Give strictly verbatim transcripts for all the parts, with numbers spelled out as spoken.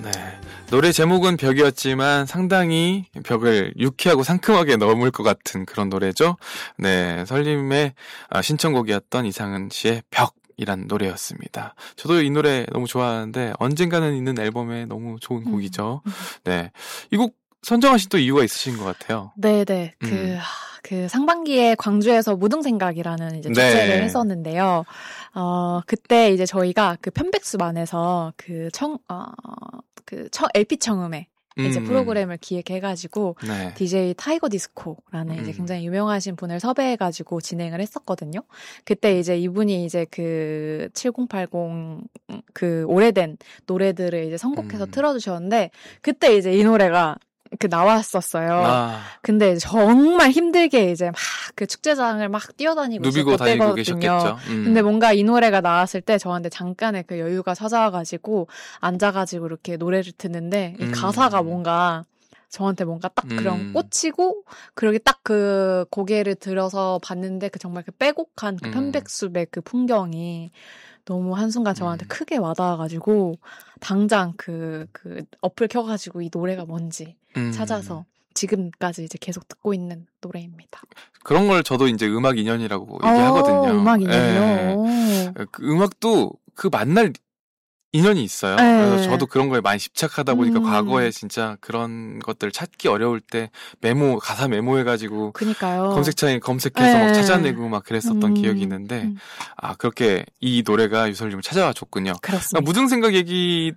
네. 노래 제목은 벽이었지만 상당히 벽을 유쾌하고 상큼하게 넘을 것 같은 그런 노래죠. 네. 설림의 신청곡이었던 이상은 씨의 벽이란 노래였습니다. 저도 이 노래 너무 좋아하는데 언젠가는 있는 앨범에 너무 좋은 곡이죠. 네. 이 곡 선정하신 또 이유가 있으신 것 같아요. 네네. 음. 그, 그 상반기에 광주에서 무등생각이라는 이제 축제를 네. 했었는데요. 어, 그때 이제 저희가 그 편백숲안에서 그 청, 어, 그 청, 엘피 청음회 이제 음. 프로그램을 기획해가지고 네. 디제이 타이거 디스코라는 음. 이제 굉장히 유명하신 분을 섭외해가지고 진행을 했었거든요. 그때 이제 이분이 이제 그 칠공팔공 그 오래된 노래들을 이제 선곡해서 음. 틀어주셨는데 그때 이제 이 노래가 그 나왔었어요. 아. 근데 정말 힘들게 이제 막 그 축제장을 막 뛰어다니고 누비고 다니고 계셨겠죠. 음. 근데 뭔가 이 노래가 나왔을 때 저한테 잠깐의 그 여유가 찾아와가지고 앉아가지고 이렇게 노래를 듣는데 음. 이 가사가 뭔가 저한테 뭔가 딱 그런 음. 꽂히고 그러게 딱 그 고개를 들어서 봤는데 그 정말 그 빼곡한 그 편백숲의 그 풍경이 너무 한순간 저한테 음. 크게 와닿아가지고 당장 그, 그 어플 켜가지고 이 노래가 뭔지 음. 찾아서 지금까지 이제 계속 듣고 있는 노래입니다. 그런 걸 저도 이제 음악 인연이라고 얘기하거든요. 음악 인연이요? 네. 그 음악도 그 만날 인연이 있어요. 네. 그래서 저도 그런 거에 많이 집착하다 보니까 음. 과거에 진짜 그런 것들 찾기 어려울 때 메모, 가사 메모해가지고 그러니까요. 검색창에 검색해서 네. 막 찾아내고 막 그랬었던 음. 기억이 있는데 음. 아 그렇게 이 노래가 유설님을 찾아와 줬군요. 그렇습니다. 무등생각 얘기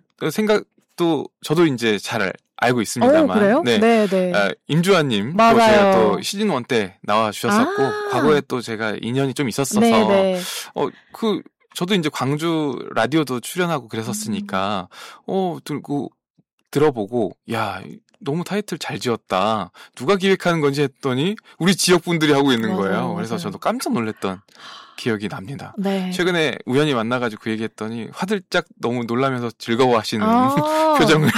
생각도 저도 이제 잘 알고 있습니다만. 오, 그래요? 네. 네, 네. 아, 임주환님 또 제가 또 시즌 일 때 나와 주셨었고 아~ 과거에 또 제가 인연이 좀 있었어서 네, 네. 어, 그 저도 이제 광주 라디오도 출연하고 그랬었으니까 음. 어 들고 들어보고 야 너무 타이틀 잘 지었다. 누가 기획하는 건지 했더니 우리 지역 분들이 하고 있는 맞아요, 거예요. 그래서 맞아요. 저도 깜짝 놀랐던 기억이 납니다. 네. 최근에 우연히 만나가지고 그 얘기했더니 화들짝 너무 놀라면서 즐거워하시는 아~ 표정을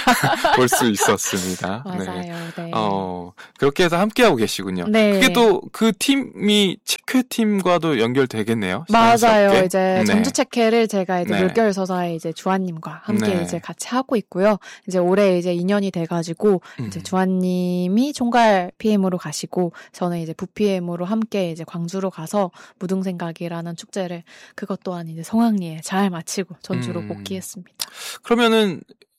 볼 수 있었습니다. 맞아요. 네. 네. 어 그렇게 해서 함께하고 계시군요. 네. 그게 또 그 팀이 체쾌 팀과도 연결되겠네요. 맞아요. 이제 네. 전주 체쾌를 제가 이제 네. 물결 서사의 이제 주한님과 함께 네. 이제 같이 하고 있고요. 이제 올해 이제 이 년이 돼가지고 음. 이제 주한님이 총괄 피엠으로 가시고 저는 이제 부피엠으로 함께 이제 광주로 가서 무등생 생각이라는 축제를 그것 또한 이제 성황리에 잘 마치고 전주로 음. 복귀했습니다. 그러면은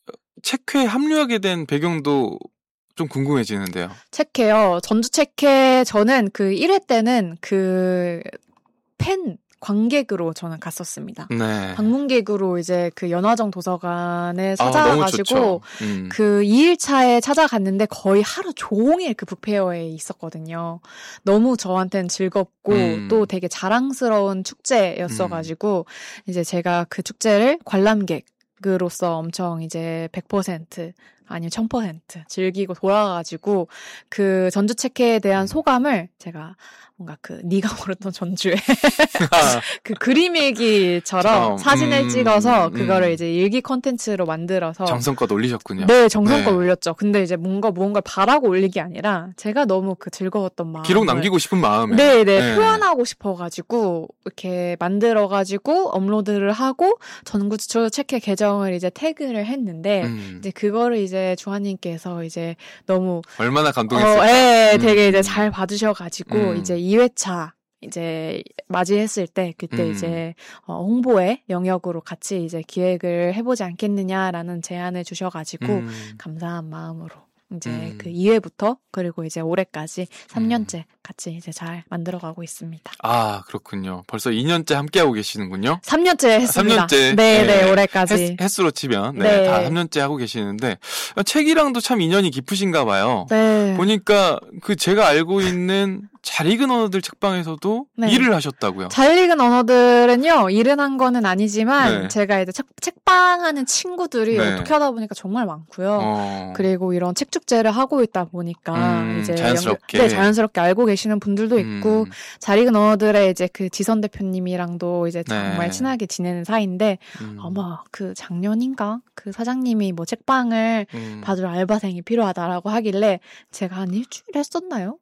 체쾌에 합류하게 된 배경도 좀 궁금해지는데요. 체쾌요. 전주 체쾌 저는 그 일 회 때는 그 팬 관객으로 저는 갔었습니다. 네. 방문객으로 이제 그 연화정 도서관에 찾아가지고 아, 음. 그 이 일차에 찾아갔는데 거의 하루 종일 그 북페어에 있었거든요. 너무 저한테는 즐겁고 음. 또 되게 자랑스러운 축제였어가지고 음. 이제 제가 그 축제를 관람객으로서 엄청 이제 백 퍼센트 아니면 천 퍼센트 즐기고 돌아가가지고 그 전주 체케에 대한 소감을 제가 뭔가 그 네가 모르던 전주에 그 그림 일기처럼 사진을 음, 찍어서 그거를 음. 이제 일기 콘텐츠로 만들어서 정성껏 올리셨군요. 네, 정성껏 네. 올렸죠. 근데 이제 뭔가 무언가를 바라고 올린 게 아니라 제가 너무 그 즐거웠던 마음 기록 남기고 싶은 마음에 네, 네, 네. 표현하고 싶어가지고 이렇게 만들어가지고 업로드를 하고 전주 체케 계정을 이제 태그를 했는데 음. 이제 그거를 이제 주한님께서 이제 너무 얼마나 감동했을까. 어, 예, 되게 음. 이제 잘 봐주셔가지고 음. 이제 이 회차 이제 맞이했을 때 그때 음. 이제 어, 홍보의 영역으로 같이 이제 기획을 해보지 않겠느냐라는 제안을 주셔가지고 음. 감사한 마음으로 이제 음. 그 이 회부터 그리고 이제 올해까지 삼 년째 음. 같이 이제 잘 만들어가고 있습니다. 아 그렇군요. 벌써 이 년째 함께하고 계시는군요. 삼 년째 했습니다. 아, 삼 년째. 네, 네, 네 올해까지. 횟, 횟수로 치면 네, 네. 다 삼 년째 하고 계시는데 책이랑도 참 인연이 깊으신가 봐요. 네. 보니까 그 제가 알고 있는 잘 익은 언어들 책방에서도 네. 일을 하셨다고요. 잘 익은 언어들은요. 일은 한 거는 아니지만 네. 제가 이제 책, 책방하는 친구들이 네. 어떻게 하다 보니까 정말 많고요. 어. 그리고 이런 책 축제를 하고 있다 보니까 음, 이제 자연스럽게 연, 네, 자연스럽게 알고 계시는 분들도 있고 음. 잘 익은 언어들의 이제 그 지선 대표님이랑도 이제 정말 네. 친하게 지내는 사이인데 음. 아마 그 작년인가 그 사장님이 뭐 책방을 음. 봐줄 알바생이 필요하다라고 하길래 제가 한 일주일 했었나요?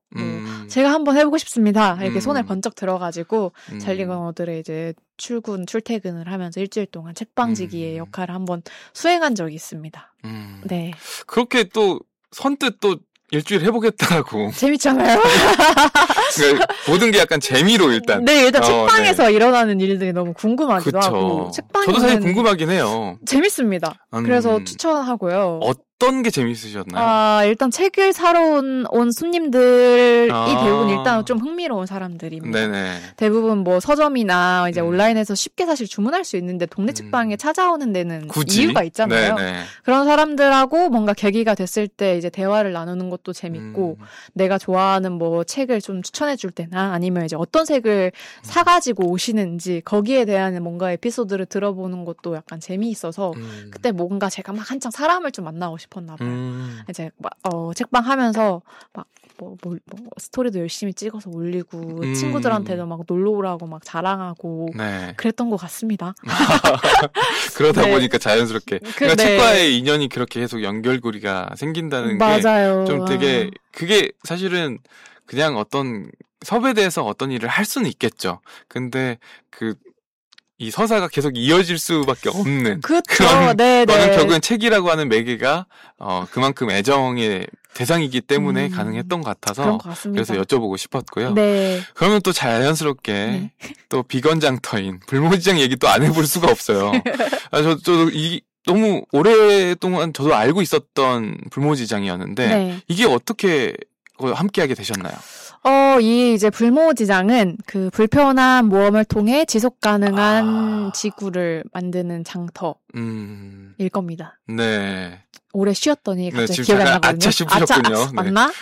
뭐 음. 제가 한번 해보고 싶습니다. 이렇게 음. 손을 번쩍 들어가지고 음. 잘리건어들의 이제 출근 출퇴근을 하면서 일주일 동안 책방지기의 음. 역할을 한번 수행한 적이 있습니다. 음. 네. 그렇게 또 선뜻 또 일주일 해보겠다고. 재밌잖아요. 그러니까 모든 게 약간 재미로 일단. 네, 일단 어, 책방에서 네. 일어나는 일들이 너무 궁금하기도 그쵸. 하고. 책방에 저도 사실 궁금하긴 해요. 재밌습니다. 음. 그래서 추천하고요. 어떤 게 재밌으셨나요? 아, 일단 책을 사러 온, 온 손님들이 아. 대부분 일단 좀 흥미로운 사람들입니다. 네네. 대부분 뭐 서점이나 이제 음. 온라인에서 쉽게 사실 주문할 수 있는데 동네 음. 책방에 찾아오는 데는 굳이? 이유가 있잖아요. 네네. 그런 사람들하고 뭔가 계기가 됐을 때 이제 대화를 나누는 것도 재밌고 음. 내가 좋아하는 뭐 책을 좀 추천해 줄 때나 아니면 이제 어떤 책을 사가지고 오시는지 거기에 대한 뭔가 에피소드를 들어보는 것도 약간 재미있어서 음. 그때 뭔가 제가 막 한창 사람을 좀 만나고 싶었나 봐요. 음. 이제 막 어, 책방 하면서 막 뭐, 뭐, 뭐 스토리도 열심히 찍어서 올리고 음. 친구들한테도 막 놀러 오라고 막 자랑하고 네. 그랬던 것 같습니다. 그러다 네. 보니까 자연스럽게 그, 그러니까 네. 책과의 인연이 그렇게 계속 연결고리가 생긴다는 맞아요. 게 좀 되게 그게 사실은 그냥 어떤 섭외돼서 어떤 일을 할 수는 있겠죠. 근데 그 이 서사가 계속 이어질 수밖에 없는 그쵸. 그런 네, 거는 네. 결국엔 책이라고 하는 매개가 어 그만큼 애정의 대상이기 때문에 음, 가능했던 것 같아서 그런 것 같습니다. 그래서 여쭤보고 싶었고요. 네. 그러면 또 자연스럽게 네. 또 비건장터인 불모지장 얘기 또 안 해볼 수가 없어요. 아, 저, 저도 이 너무 오랫동안 저도 알고 있었던 불모지장이었는데 네. 이게 어떻게 함께하게 되셨나요? 어, 이 이제 불모지장은 그 불편한 모험을 통해 지속 가능한 아. 지구를 만드는 장터일 음, 겁니다. 네. 오래 쉬었더니 네, 갑자기 지금 기억이 안 잠깐 나거든요. 아차 싶으셨군요. 아차, 네. 맞나?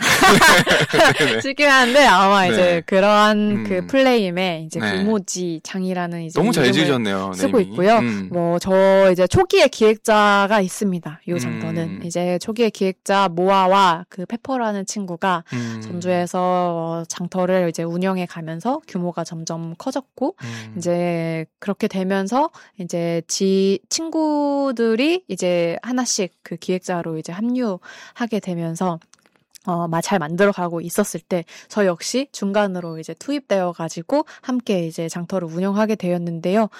네. 싶긴 한데 아마 네. 이제 그러한 음. 그 플레임에 이제 네. 불모지장이라는 이제 너무 잘 이름을 지으셨네요. 쓰고 네이밍이. 있고요. 음. 뭐 저 이제 초기의 기획자가 있습니다. 이 장터는 음. 이제 초기의 기획자 모아와 그 페퍼라는 친구가 음. 전주에서 장터를 이제 운영해 가면서 규모가 점점 커졌고 음. 이제 그렇게 되면서 이제 지 친구들이 이제 하나씩 그 기획자로 이제 합류하게 되면서 어, 잘 만들어가고 있었을 때, 저 역시 중간으로 이제 투입되어 가지고 함께 이제 장터를 운영하게 되었는데요.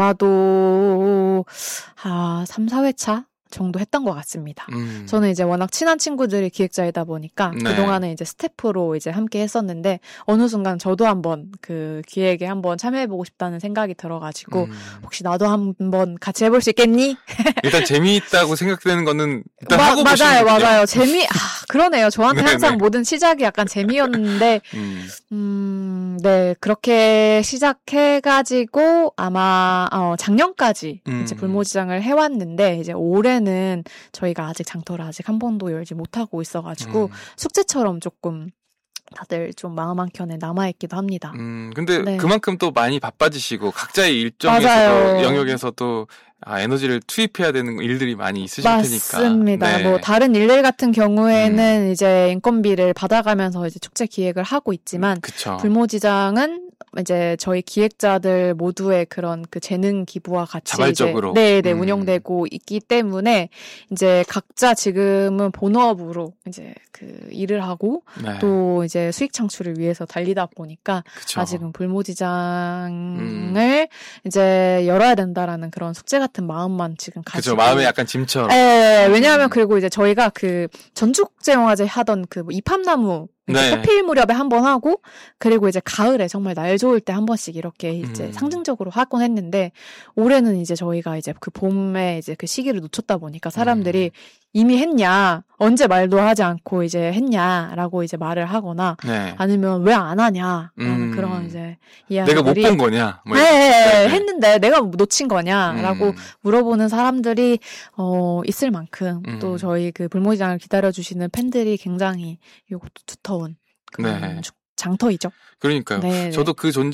아마도, 아, 삼, 사 회차 정도 했던 것 같습니다. 음. 저는 이제 워낙 친한 친구들이 기획자이다 보니까 네. 그동안은 이제 스태프로 이제 함께 했었는데 어느 순간 저도 한번 그 기획에 한번 참여해보고 싶다는 생각이 들어가지고 음. 혹시 나도 한번 같이 해볼 수 있겠니? 일단 재미있다고 생각되는 거는 일단 마, 하고 맞아요, 보시는 거군요. 맞아요. 재미, 아, 그러네요. 저한테 네네. 항상 모든 시작이 약간 재미였는데, 음. 음, 네, 그렇게 시작해가지고 아마, 어, 작년까지 음. 이제 불모지장을 해왔는데, 이제 올해는 저희가 아직 장터를 아직 한 번도 열지 못하고 있어가지고, 음. 숙제처럼 조금 다들 좀 마음 한켠에 남아있기도 합니다. 음, 근데 네. 그만큼 또 많이 바빠지시고 각자의 일정에서도 맞아요. 영역에서도 아, 에너지를 투입해야 되는 일들이 많이 있으실 테니까. 맞습니다. 네. 뭐 다른 일들 같은 경우에는 음. 이제 인건비를 받아가면서 이제 축제 기획을 하고 있지만 그쵸. 불모지장은 이제 저희 기획자들 모두의 그런 그 재능 기부와 같이 자발적으로 이제 네네 음. 운영되고 있기 때문에 이제 각자 지금은 본업으로 이제 그 일을 하고 네. 또 이제 수익 창출을 위해서 달리다 보니까 그쵸. 아직은 불모지장을 음. 이제 열어야 된다라는 그런 숙제 같은 마음만 지금 가지고 그죠. 마음에 약간 짐처럼. 네, 왜냐하면 음. 그리고 이제 저희가 그 전축제영화제 하던 그 이팝나무 네. 꽃필 무렵에 한 번 하고 그리고 이제 가을에 정말 날 좋을 때 한 번씩 이렇게 이제 음. 상징적으로 하곤 했는데 올해는 이제 저희가 이제 그 봄에 이제 그 시기를 놓쳤다 보니까 사람들이 음. 이미 했냐 언제 말도 하지 않고 이제 했냐라고 이제 말을 하거나 네. 아니면 왜 안 하냐라는 음. 그런 이제 이야기들이 내가 못 본 거냐? 뭐 네, 이렇게. 네. 했는데 내가 놓친 거냐라고 음. 물어보는 사람들이 어 있을 만큼 음. 또 저희 그 불모지장을 기다려 주시는 팬들이 굉장히 이것도 두터운 그런 네. 주- 장터이죠. 그러니까요. 네, 네. 저도 그 존재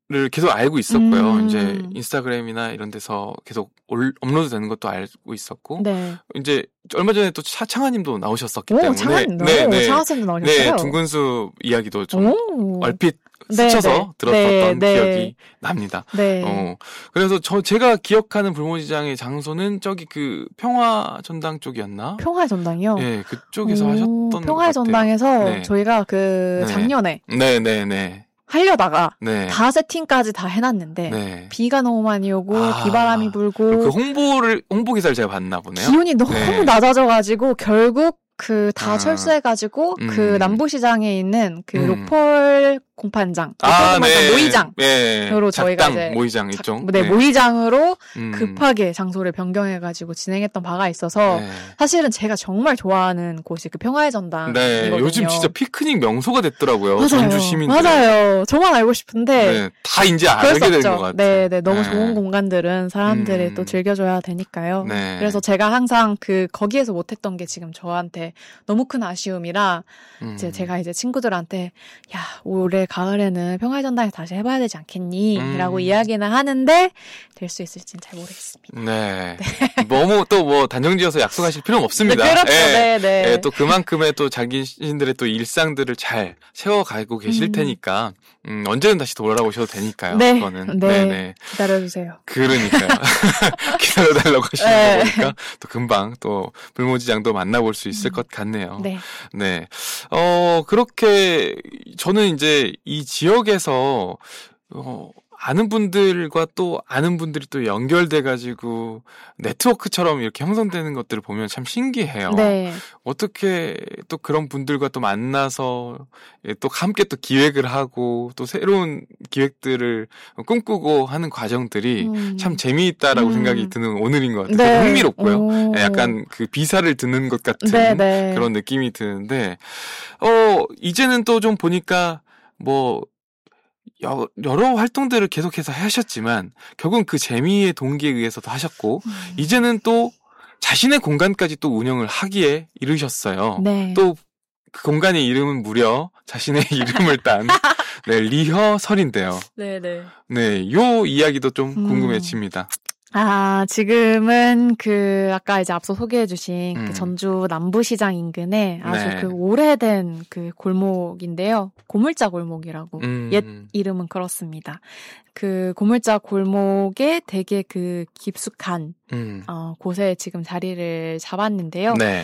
를 계속 알고 있었고요. 음. 이제 인스타그램이나 이런 데서 계속 올, 업로드 되는 것도 알고 있었고, 네. 이제 얼마 전에 또 차, 창하님도 나오셨었기 오, 때문에, 창하님도? 네, 네, 창하쌤도 나오셨어요? 네, 둥근숲 이야기도 좀 오. 얼핏 네, 스쳐서 네. 들었었던 네, 기억이 네. 납니다. 네. 어, 그래서 저 제가 기억하는 불모지장의 장소는 저기 그 평화전당 쪽이었나? 평화의 전당이요? 네, 그쪽에서 오, 하셨던 것 평화의 같아요. 전당에서 네. 저희가 그 네. 작년에 네, 네, 네. 하려다가 네. 다 세팅까지 다 해놨는데 네. 비가 너무 많이 오고 아, 비바람이 불고 그 홍보를 홍보 기사를 제가 봤나 보네요. 기온이 너무 네. 낮아져가지고 결국 그 다 아. 철수해가지고 음. 그 남부시장에 있는 그 음. 로컬 공판장, 로컬 아, 공판장 네. 모의장. 네. 으로 저희가 작당 이제 모의장 작- 이쪽. 네, 모의장으로 음. 급하게 장소를 변경해가지고 진행했던 바가 있어서 네. 사실은 제가 정말 좋아하는 곳이 그 평화의 전당이거든요. 네, 요즘 진짜 피크닉 명소가 됐더라고요. 맞아요. 전주 시민들. 맞아요. 저만 알고 싶은데 네, 다 이제 그럴 수 알게 된 없죠. 것 같아요. 네, 네, 너무 네. 좋은 공간들은 사람들이 음. 또 즐겨줘야 되니까요. 네. 그래서 제가 항상 그 거기에서 못했던 게 지금 저한테 너무 큰 아쉬움이라 음. 이제 제가 이제 친구들한테 야 올해 가을에는 평화의 전당에 다시 해봐야 되지 않겠니? 음. 라고 이야기는 하는데 될 수 있을지는 잘 모르겠습니다. 네. 너무 또 뭐 단정지어서 약속하실 필요는 없습니다. 네, 그렇죠. 예. 네, 네. 예, 또 그만큼의 또 자기신들의 또 일상들을 잘 세워가고 계실 음. 테니까 음, 언제든 다시 돌아오셔도 되니까요. 네, 그거는. 네. 네네. 기다려주세요. 그러니까요. 기다려달라고 하시는 네. 거 보니까 또 금방 또 불모지장도 만나볼 수 있을 것 같네요. 네. 네. 어, 그렇게 저는 이제 이 지역에서 어, 아는 분들과 또 아는 분들이 또 연결돼가지고 네트워크처럼 이렇게 형성되는 것들을 보면 참 신기해요. 네. 어떻게 또 그런 분들과 또 만나서 또 함께 또 기획을 하고 또 새로운 기획들을 꿈꾸고 하는 과정들이 음. 참 재미있다라고 음. 생각이 드는 오늘인 것 같아요. 네. 되게 흥미롭고요. 오. 약간 그 비사를 듣는 것 같은 네, 네. 그런 느낌이 드는데 어 이제는 또 좀 보니까 뭐 여, 여러 활동들을 계속해서 하셨지만 결국은 그 재미의 동기에 의해서도 하셨고 음. 이제는 또 자신의 공간까지 또 운영을 하기에 이르셨어요. 네. 또 그 공간의 이름은 무려 자신의 이름을 딴 네, 리허설인데요. 네, 네. 네, 요 이야기도 좀 음. 궁금해집니다. 아, 지금은 그 아까 이제 앞서 소개해주신 음. 그 전주 남부시장 인근에 아주 네. 그 오래된 그 골목인데요. 고물자 골목이라고 음. 옛 이름은 그렇습니다. 그 고물자 골목에 되게 그 깊숙한 음. 어, 곳에 지금 자리를 잡았는데요. 네.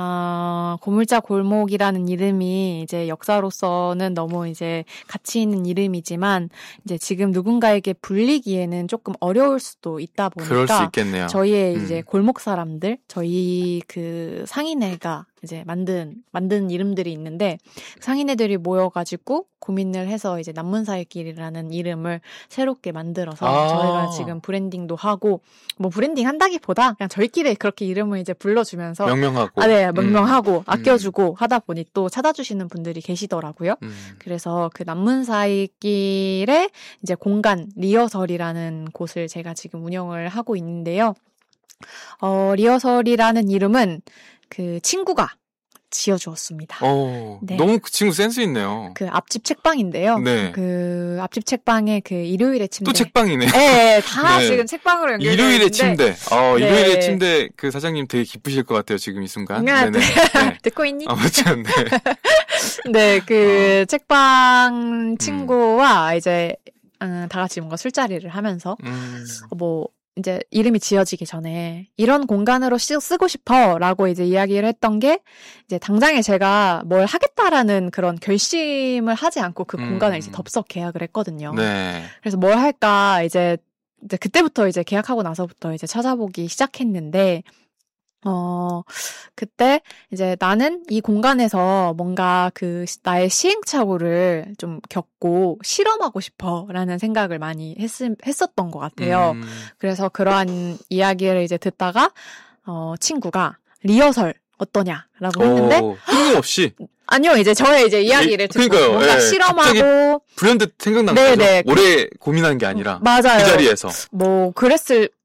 어, 고물자 골목이라는 이름이 이제 역사로서는 너무 이제 가치 있는 이름이지만 이제 지금 누군가에게 불리기에는 조금 어려울 수도 있다 보니까 그럴 수 있겠네요. 저희의 음. 이제 골목 사람들, 저희 그 상인회가 이제 만든 만든 이름들이 있는데 상인회들이 모여가지고 고민을 해서 이제 남문사의길이라는 이름을 새롭게 만들어서 아. 저희가 지금 브랜딩도 하고 뭐 브랜딩 한다기보다 그냥 저희끼리 그렇게 이름을 이제 불러주면서 명명하고. 아, 네, 명명하고 음. 아껴주고 하다 보니 또 찾아주시는 분들이 계시더라고요. 음. 그래서 그 남문사의길에 이제 공간 리허설이라는 곳을 제가 지금 운영을 하고 있는데요. 어, 리허설이라는 이름은 그 친구가 지어주었습니다. 어, 네. 너무 그 친구 센스 있네요. 그 앞집 책방인데요. 네. 그 앞집 책방에 그 일요일의 침대. 또 책방이네. 네, 다 네. 지금 책방으로 연결되어 일요일의 있는데 침대. 어, 네. 일요일의 침대 그 사장님 되게 기쁘실 것 같아요, 지금 이 순간. 네, 네네. 네. 듣고 있니? 아무튼, 네. 네, 그 어. 책방 친구와 이제 음, 다 같이 뭔가 술자리를 하면서 음. 뭐 이제 이름이 지어지기 전에 이런 공간으로 쓰, 쓰고 싶어라고 이제 이야기를 했던 게 이제 당장에 제가 뭘 하겠다라는 그런 결심을 하지 않고 그 음. 공간을 이제 덥석 계약을 했거든요. 네. 그래서 뭘 할까 이제 이제 그때부터 이제 계약하고 나서부터 이제 찾아보기 시작했는데 어, 그때 이제 나는 이 공간에서 뭔가 그 시- 나의 시행착오를 좀 겪고 실험하고 싶어 라는 생각을 많이 했, 했었던 것 같아요. 음. 그래서 그러한 이야기를 이제 듣다가, 어, 친구가 리허설 어떠냐라고 했는데, 오, 뜬금없이 아니요, 이제 저의 이제 이야기를 듣고 그러니까요. 뭔가 예, 실험하고, 불현듯 생각난 네, 거죠. 네. 오래 고민한 게 아니라 맞아요. 그 자리에서. 뭐, 그랬을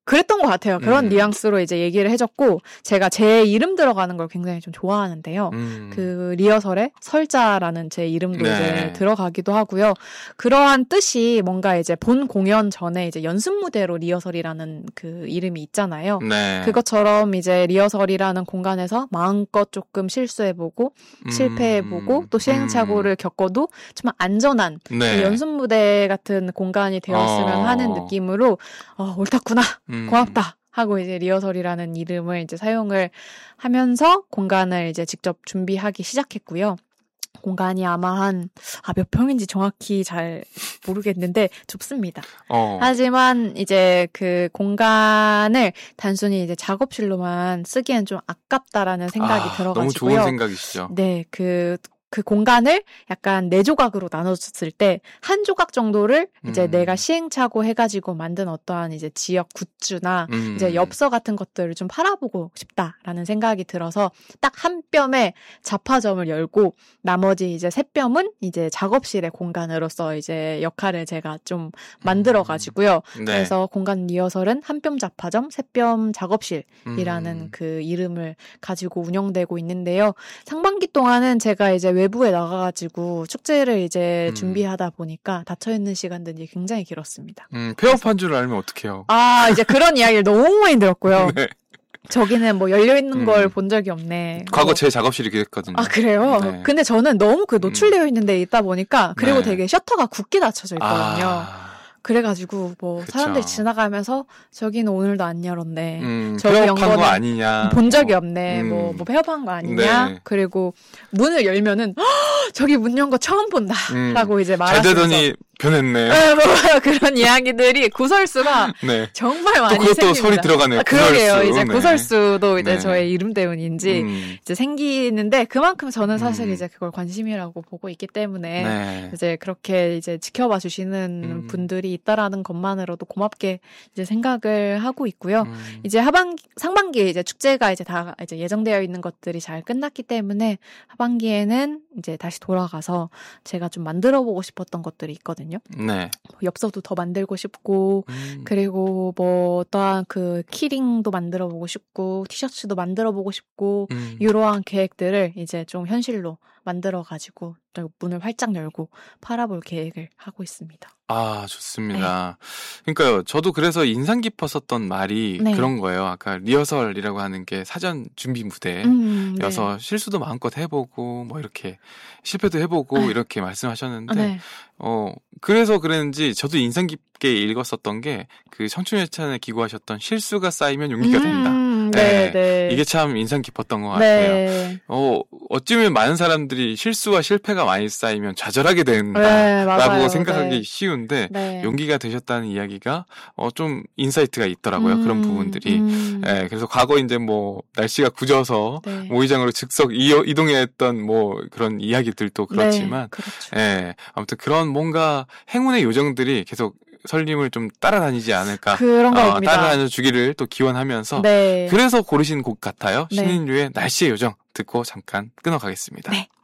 그랬던 것 같아요. 그런 음. 뉘앙스로 이제 얘기를 해줬고, 제가 제 이름 들어가는 걸 굉장히 좀 좋아하는데요. 음. 그 리허설에 설자라는 제 이름도 네. 이제 들어가기도 하고요. 그러한 뜻이 뭔가 이제 본 공연 전에 이제 연습 무대로 리허설이라는 그 이름이 있잖아요. 네. 그것처럼 이제 리허설이라는 공간에서 마음껏 조금 실수해보고, 음. 실패해보고, 또 시행착오를 음. 겪어도 정말 안전한 네. 그 연습 무대 같은 공간이 되었으면 어. 하는 느낌으로, 어, 옳았구나. 음. 고맙다 하고 이제 리허설이라는 이름을 이제 사용을 하면서 공간을 이제 직접 준비하기 시작했고요. 공간이 아마 한, 아, 몇 평인지 정확히 잘 모르겠는데 좁습니다. 어. 하지만 이제 그 공간을 단순히 이제 작업실로만 쓰기엔 좀 아깝다라는 생각이 아, 들어가지고요. 너무 좋은 생각이시죠. 네, 그, 그 공간을 약간 네 조각으로 나눠줬을 때 한 조각 정도를 이제 음. 내가 시행착오 해가지고 만든 어떠한 이제 지역 굿즈나 음. 이제 엽서 같은 것들을 좀 팔아보고 싶다라는 생각이 들어서 딱 한 뼘의 잡화점을 열고 나머지 이제 세 뼘은 이제 작업실의 공간으로서 이제 역할을 제가 좀 만들어가지고요. 네. 그래서 공간 리허설은 한 뼘 잡화점, 세 뼘 작업실이라는 음. 그 이름을 가지고 운영되고 있는데요. 상반기 동안은 제가 이제 외부에 나가가지고 축제를 이제 음. 준비하다 보니까 닫혀있는 시간들이 굉장히 길었습니다. 음, 폐업한 줄 알면 어떡해요. 아, 이제 그런 이야기를 너무 많이 들었고요. 네. 저기는 뭐 열려있는 음. 걸 본 적이 없네. 과거 뭐. 제 작업실이 그랬거든요. 아, 그래요? 네. 근데 저는 너무 그 노출되어 있는 데 있다 보니까 그리고 네. 되게 셔터가 굳게 닫혀져 있거든요. 아. 그래가지고 뭐 그쵸. 사람들이 지나가면서 저기는 오늘도 안 열었네. 음, 저기 폐업한 거 연거는 아니냐. 본 적이 뭐. 없네. 음. 뭐, 뭐 폐업한 거 아니냐. 네. 그리고 문을 열면은 "헉, 저기 문 연 거 처음 본다. 음. 라고 이제 잘 말하면서 되더니 변했네. 네, 뭐 그런 이야기들이 구설수가 네. 정말 많이 또 그것도 생깁니다. 소리 들어가네요. 아, 그러게요. 구설수. 이제 네. 구설수도 이제 네. 저의 이름 때문인지 음. 이제 생기는데 그만큼 저는 사실 음. 이제 그걸 관심이라고 보고 있기 때문에 네. 이제 그렇게 이제 지켜봐 주시는 음. 분들이 있다라는 것만으로도 고맙게 이제 생각을 하고 있고요. 음. 이제 하반기, 상반기에 이제 축제가 이제 다 이제 예정되어 있는 것들이 잘 끝났기 때문에 하반기에는 이제 다시 돌아가서 제가 좀 만들어 보고 싶었던 것들이 있거든요. 네. 엽서도 더 만들고 싶고, 음. 그리고 뭐 또한 그 키링도 만들어 보고 싶고, 티셔츠도 만들어 보고 싶고, 음. 이러한 계획들을 이제 좀 현실로 만들어 가지고 문을 활짝 열고 팔아볼 계획을 하고 있습니다. 아, 좋습니다. 네. 그러니까요, 저도 그래서 인상 깊었었던 말이 네. 그런 거예요. 아까 리허설이라고 하는 게 사전 준비 무대여서 음, 네. 실수도 마음껏 해보고, 뭐 이렇게 실패도 해보고, 네. 이렇게 말씀하셨는데, 네. 어, 그래서 그랬는지 저도 인상 깊게 읽었었던 게 그 청춘예찬에 기고하셨던 실수가 쌓이면 용기가 된다. 음, 네, 네. 네. 이게 참 인상 깊었던 것 같아요. 네. 어, 어찌면 많은 사람들이 실수와 실패가 많이 쌓이면 좌절하게 된다라고 네, 맞아요. 생각하기 네. 쉬운데 네. 용기가 되셨다는 이야기가 어, 좀 인사이트가 있더라고요. 음, 그런 부분들이. 음. 예, 그래서 과거 이제 뭐 날씨가 굳어서 네. 모의장으로 즉석 이어, 이동했던 뭐 그런 이야기들도 그렇지만 네, 그렇죠. 예, 아무튼 그런 뭔가 행운의 요정들이 계속 설님을 좀 따라다니지 않을까. 그런 어, 거입니다. 따라다녀 주기를 또 기원하면서 네. 그래서 고르신 곡 같아요. 네. 신인류의 날씨의 요정 듣고 잠깐 끊어가겠습니다. 네.